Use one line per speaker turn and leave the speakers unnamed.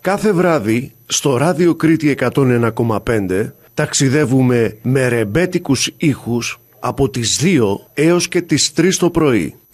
Κάθε βράδυ στο ράδιο Κρήτη 101,5 ταξιδεύουμε με ρεμπέτικους ήχους από τις 2 έως και τις 3 το πρωί.